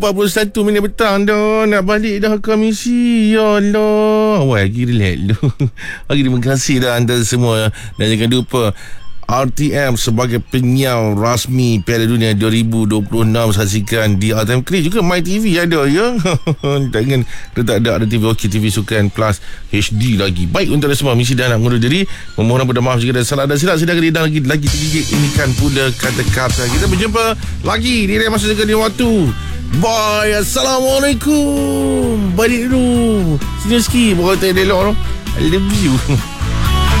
41 minit petang dah. Nak balik dah ke misi. Ya Allah. Wah, lagi relax dulu. Lagi terima kasih dah anda semua. Dan jangan lupa RTM sebagai penyiar rasmi Piala Dunia 2026 saksikan di RTM Klik juga. My TV ada ya. Jangan tak ada TV OK, TV Sukan Plus HD lagi. Baik untuk anda semua, misi dah nak mengundur diri. Memohon minta maaf jika ada salah dan silap. Sedang lidang lagi tergigit. Ini kan pula kata-kata. Kita berjumpa lagi di lain masa dan waktu. Bye. Assalamualaikum. Balik dulu. Sini sikit. Baru tak elok. I love you.